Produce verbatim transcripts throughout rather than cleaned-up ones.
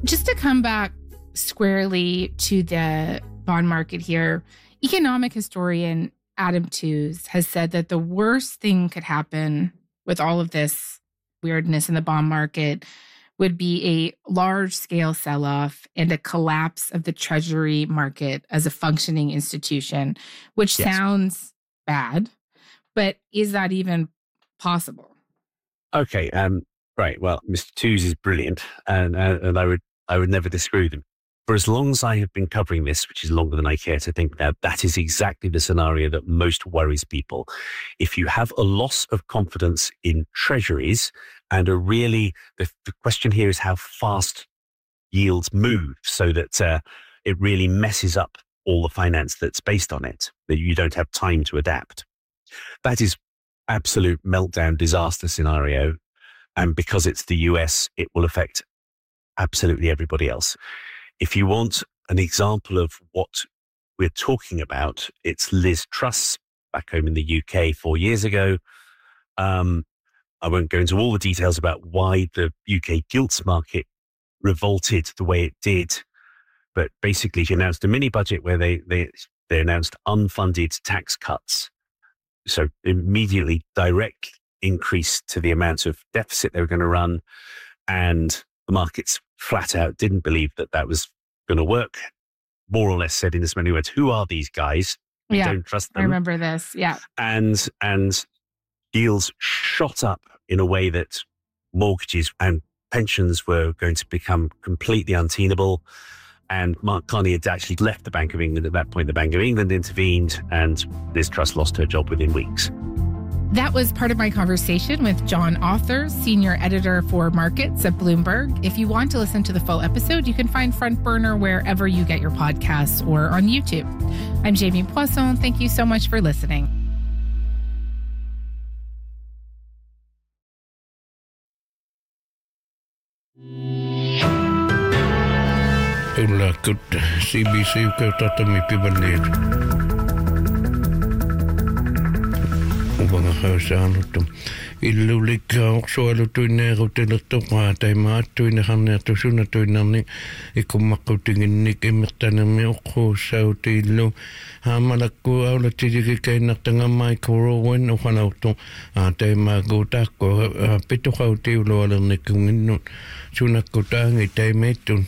Just to come back squarely to the bond market here, economic historian Adam Tooze has said that the worst thing could happen with all of this weirdness in the bond market would be a large-scale sell-off and a collapse of the Treasury market as a functioning institution, which yes. sounds bad, but is that even possible? Okay, um, right. Well, Mister Tooze is brilliant, and uh, and I would I would never disagree with him. For as long as I have been covering this, which is longer than I care to think now, that is exactly the scenario that most worries people. If you have a loss of confidence in treasuries and a really, the, the question here is how fast yields move so that uh, it really messes up all the finance that's based on it, that you don't have time to adapt. That is absolute meltdown disaster scenario. And because it's the U S, it will affect absolutely everybody else. If you want an example of what we're talking about, it's Liz Truss back home in the U K four years ago. Um, I won't go into all the details about why the U K gilts market revolted the way it did, but basically she announced a mini budget where they they they announced unfunded tax cuts. So immediately direct increase to the amount of deficit they were going to run, and the markets flat out didn't believe that that was going to work. More or less said in as many words, who are these guys? We yeah, don't trust them. I remember this. Yeah. And, and yields shot up in a way that mortgages and pensions were going to become completely untenable. And Mark Carney had actually left the Bank of England at that point. The Bank of England intervened and Liz Truss lost her job within weeks. That was part of my conversation with John Authers, Senior Editor for Markets at Bloomberg. If you want to listen to the full episode, you can find Front Burner wherever you get your podcasts or on YouTube. I'm Jamie Poisson. Thank you so much for listening. Ulla kut C B C kautata mi pibanir. Ubanga hausaanut. Illulika oksualu tuineeru telertoqa taima tuineharnia tusuna tuinarni ikummaqutinginnik immertanami oqquussautillu haamalakku aulatitiki kainartangamai korowen uqanautu taimaagu taakku pituqautiulualernikkunginnut sunakkutaangi taimeettun.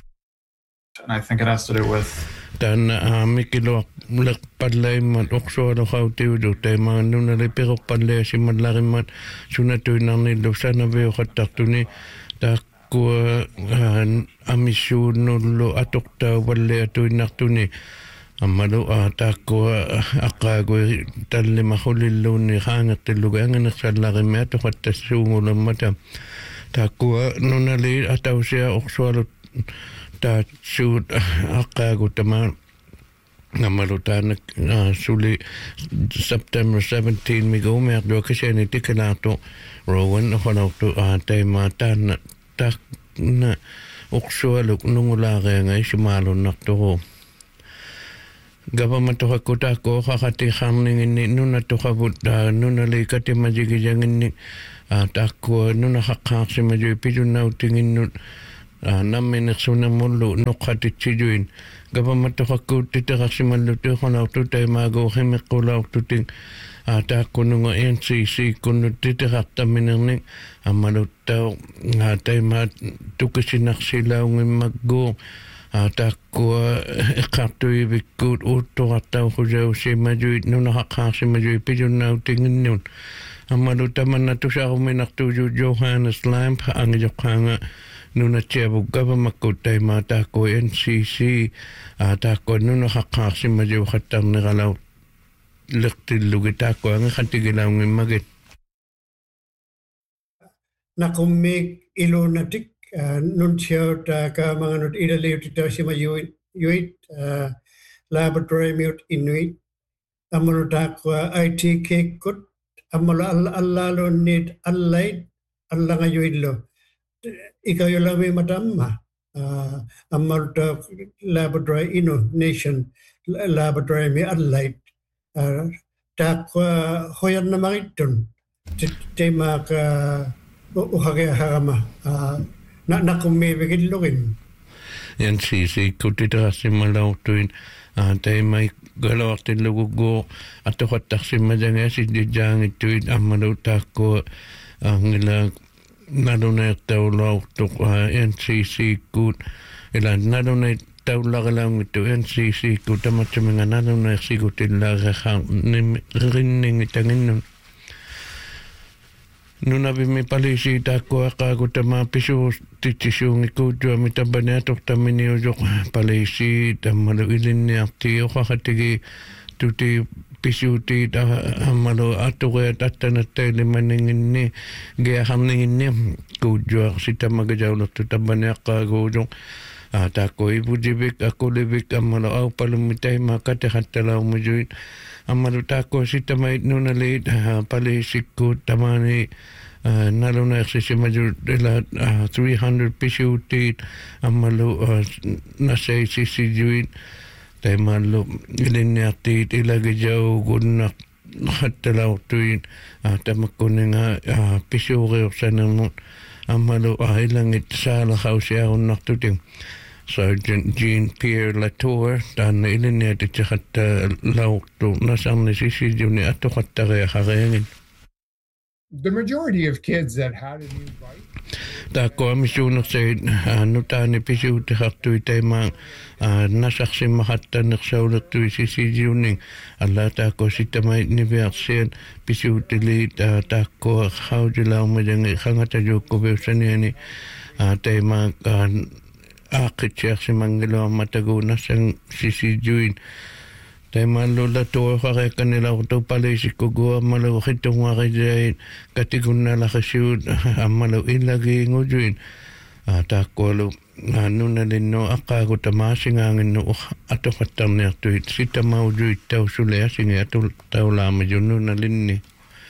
And I think it has to do with Tan amikilo lakpalaimat oksualo qautiulu taimaannuna lipiqoqqallea simallarimat sunatuinarni lusanaviu qattartuni taakkua amissuunnullu atoqtaavalle atuinartuni ammalu taakkua aqqaagui tallimaqulilluunni qaangertilluga anganersallarimme atoqattassuungulammata taakkua nunali atausia oksualu ta suut aqqaagu tama namalutaan suli September seventeenth migumeer duakaseni tikalaatu rowan oqanautu taima taanna taakna uqsualuk nungulaareanga isimaalunnartugu government toqakkutaakku qaqatiqarninginni nunatuqavut nunali katimajigijanginni taakkua nunahaqqaarsimaju pilunautinginnut namminersunamullu noqqatitsijuin gavamatoqakkuuttiteqarsimallu tuiqanautu taimaagu himmeqqulaortutin taakkununga N C C kunnuttiteqartaminerni ammaluttau taimaat tukisinarsilaungimmakgu taakkua eqqartuivikkuut uuttoqartauqusausimajuit nunahaqqaarsimajuit pilunnautinginnun ammalu tamanna tusaaruminartuuju Johannes Lamp angijoqqaanga nuna tiabu gavamakku taima taakku N C C taakku nuna haqqaarsimajiu qattarneralau lertillugi taakku angaqatigilaungimmagit naqummik iluunatik nuntiaut kaamanganut ilaliutitaasimajuit yuit laboratory miut inuit amalu taakku I T kekkut amalu allaalunnit allait allangayuillu ikayolami matamma amalta laboratory ino nation laboratory mi allait takwa hoyan na maritun tema ka uhage harama na nakumme begit login Yan si si kutitasi malautuin tay mai galawaktin lugugo ato kataksi madanga si dijang ituit amaluta ko ang ila nadunay tawlaw tuk N C C kut ila nadunay tawla lang ito N C C kut tamat sa mga nadunay sigutin lagakang rinning itangin nun Nuna bimi palisi tako akago tama piso titisyung ikudyo mitabane atok tamini ujok palisi tamalo ilin ni akti o kakatigi tuti piso ti amalo atoke tatanate limaningin ni gaya hamningin ni kudyo si tamagajaw lo tutabane akago ujok tako ibu jibik ako libik amalo au palumitay makatehantalaw mo juin Amalo tako si tamait nuna leit palisi ko tamani nalo na si major ila three hundred pisutit amalo nasay si si juit tay malo ilinyati ilagi jaw gunak hatalaw tuin tamakunin nga pisuri sa namot amalo ahilangit sa lakaw siya akong naktuting Sergeant Jean-Pierre Latour dan ilinya di cakat lauk tu nasang nasisidio ni ato katare harengin. The majority of kids that had a new bike. Tako amisunok sa nutani pisu ti haktu itay nasaksi makata naksaulat tu isisidio ning ala tako si tamay ni Versen pisu tili tako haudilaw madang hangatajo ko beusani tay mga Akitsiyak si Mangilo ang mataguna sang sisijuin. Tay malo lato kare kanila ko palisi ko go malo kito nga kay katigun na lakasud amalo ilagi ngujuin. Tako lo ano na lino akago tamasing angin no ato katang na tuit sita maujuit tau sulea singi ato tau lama yun na linni.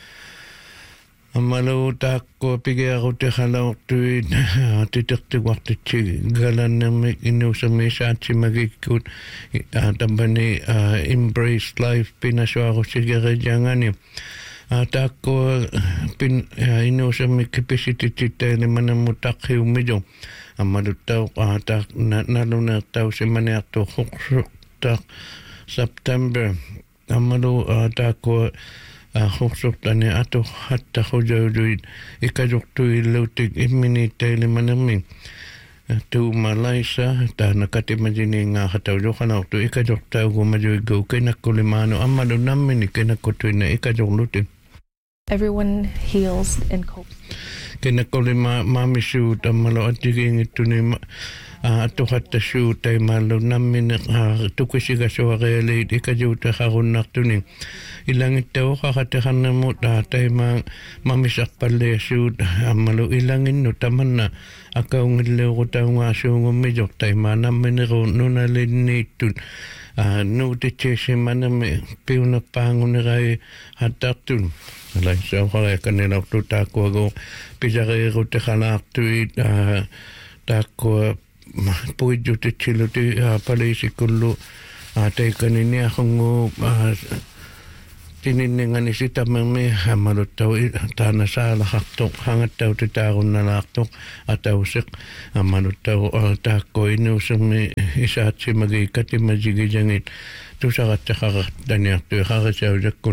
Amalo tako pigi ako te halaw tuit titik waktu ci galan na may inusami sa si magikut tabani embrace life pinaswa ako sigara jangan tako pin inusami capacity tita ni manamutak hiumidyo amalo tau tak nalo na tau si maniato huksuk tak September amalo tako Hoksok tani ato hatta hojaw-juit ikajok tu ilutik iminitay limanaming tu Malaysia ta nakatimajini nga hataw jo kana tu ikajok tao gumajoy go kay nakulimano amado namin ikinakotoy na ikajok lutin Everyone heals and copes. Kaya nakulima mamisu tamalo at diging ito ni ato hatta siya tayo malo namin tukwisiga sa wakayalit ikajuta karunak tuning ilang ito kakatakan na mo tatay mamisak pala siya malo ilangin no taman na akaw ngiliw ko tayo nga siya ngumidok tayo manamin ro nunalin nito no tichesi manami piw na pangon na kayo hatatun alay sa kaya kanila ko tako ako pisakay ko takalak tuit tako puwid yung tichilo ti palisi kulo atay kanini akong tininingan isi tamang may hamalot tao tana sa lakaktok hangat tao ti tao na laktok at tao sik hamalot tao tako inusang may isa at si magikat imajigijangit to sa katakakat danyak to kakasaw jakun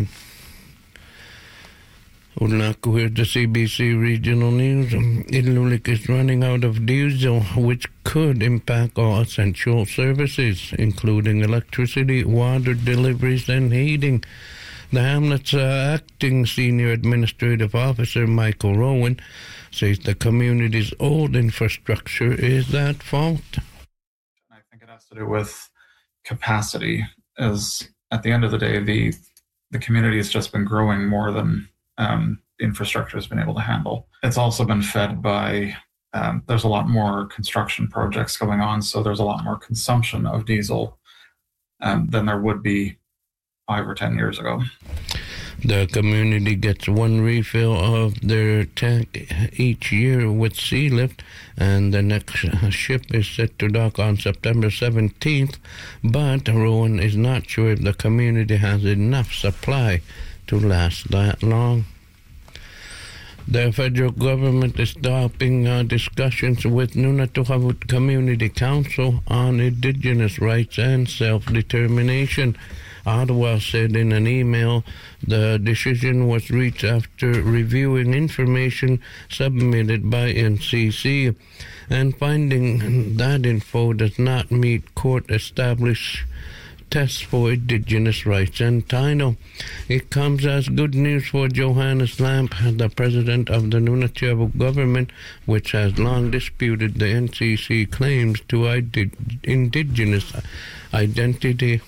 Ulako here the C B C Regional News. Ilulik is running out of diesel, which could impact all essential services, including electricity, water deliveries, and heating. The Hamlet's uh, acting senior administrative officer, Michael Rowan, says the community's old infrastructure is at fault. I think it has to do with capacity. As at the end of the day, the the community has just been growing more than Um, infrastructure has been able to handle. It's also been fed by, um, there's a lot more construction projects going on, so there's a lot more consumption of diesel um, than there would be five or ten years ago. The community gets one refill of their tank each year with sea lift, and the next ship is set to dock on September seventeenth, but Rowan is not sure if the community has enough supply to last that long. The federal government is stopping uh, discussions with Nunatuqavut Community Council on Indigenous rights and self-determination. Ottawa said in an email the decision was reached after reviewing information submitted by N C C and finding that info does not meet court-established tests for Indigenous rights and title. It comes as good news for Johannes Lamp, the president of the Nunatuqavut government, which has long disputed the N C C claims to id- Indigenous identity.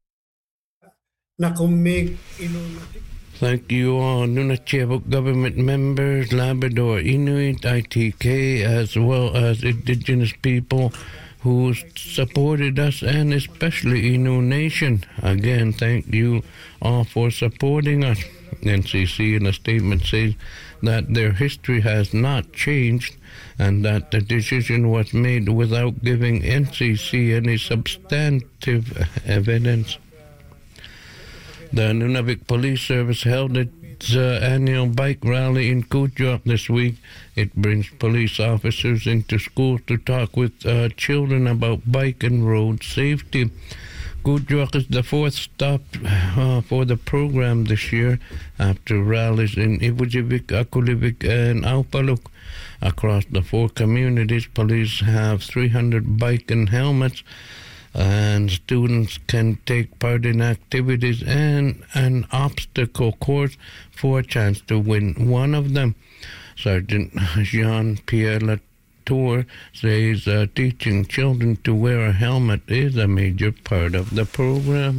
Thank you all, Nunatuqavut government members, Labrador Inuit, I T K, as well as Indigenous people who supported us, and especially Innu Nation. Again, thank you all for supporting us. N C C in a statement says that their history has not changed and that the decision was made without giving N C C any substantive evidence. The Nunavik Police Service held its uh, annual bike rally in Kuujjuaq this week. It brings police officers into schools to talk with uh, children about bike and road safety. Kuujjuaq is the fourth stop uh, for the program this year after rallies in Ivujivik, Akulivik, and Aupaluk. Across the four communities, police have three hundred bike and helmets, and students can take part in activities and an obstacle course for a chance to win one of them. Sergeant Jean-Pierre Latour says uh, teaching children to wear a helmet is a major part of the program.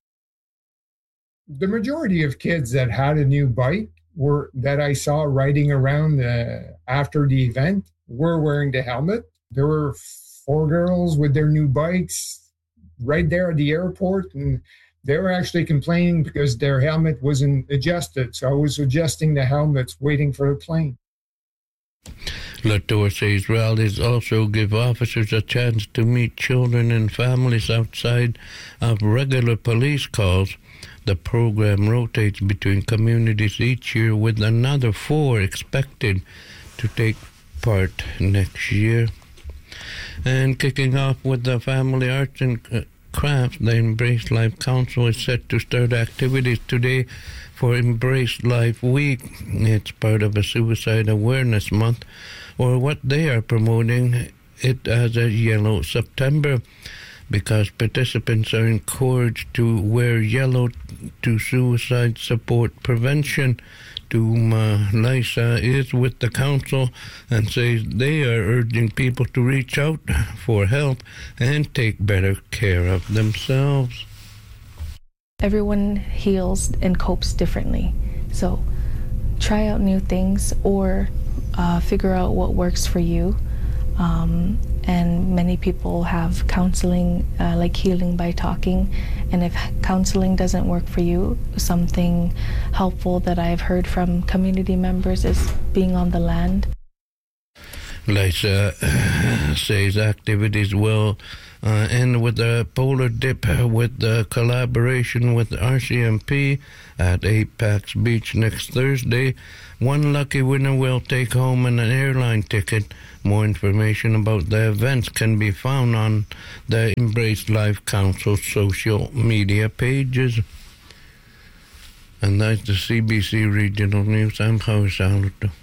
The majority of kids that had a new bike were that I saw riding around the, after the event were wearing the helmet. There were four girls with their new bikes right there at the airport, and they were actually complaining because their helmet wasn't adjusted. So I was adjusting the helmets, waiting for the plane. Latour says rallies also give officers a chance to meet children and families outside of regular police calls. The program rotates between communities each year, with another four expected to take part next year. And kicking off with the Family Arts and Crafts, the Embrace Life Council is set to start activities today for Embrace Life Week. It's part of a Suicide Awareness Month, or what they are promoting it as a Yellow September, because participants are encouraged to wear yellow to suicide support prevention. Duma Lysa is with the council and says they are urging people to reach out for help and take better care of themselves. Everyone heals and copes differently. So try out new things, or uh, figure out what works for you. Um, and many people have counseling, uh, like healing by talking. And if counseling doesn't work for you, something helpful that I've heard from community members is being on the land. Lisa uh, says activities will uh, end with a polar dip with the collaboration with R C M P at Apex Beach next Thursday. One lucky winner will take home an airline ticket. More information about the events can be found on the Embrace Life Council social media pages. And that's the C B C Regional News. I'm Howard Saluto.